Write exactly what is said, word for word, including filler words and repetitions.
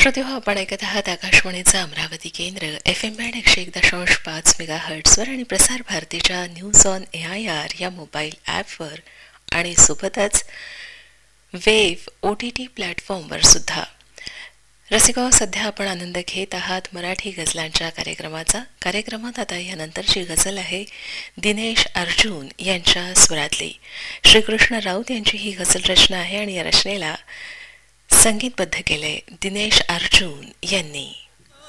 श्रोतेहो, आपण ऐकत आहात आकाशवाणीचं अमरावती केंद्र एफ एम बँड एकशे एक दशांश पाच मेगा हर्ट्सवर आणि प्रसार भारतीच्या news on A I R या मोबाईल ॲपवर आणि सोबतच वेव्ह ओ टी टी प्लॅटफॉर्मवर सुद्धा. रसिको, सध्या आपण आनंद घेत आहात मराठी गझलांच्या कार्यक्रमाचा. कार्यक्रमात आता यानंतरची गझल आहे दिनेश अर्जुन यांच्या स्वरातली. श्रीकृष्ण राऊत यांची ही गझल रचना आहे आणि या रचनेला संगीतबद्ध केले दिनेश अर्जुन यांनी.